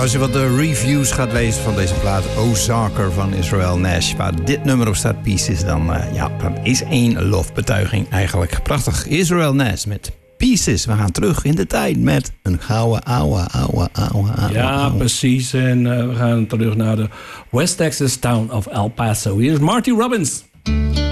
als je wat de reviews gaat lezen van deze plaat Ozarker van Israel Nash, waar dit nummer op staat, Pieces, dan dat is één lofbetuiging eigenlijk. Prachtig. Israel Nash met Pieces. We gaan terug in de tijd met een gouden ouwe. Ja, precies. En we gaan terug naar de West Texas town of El Paso. Hier is Marty Robbins.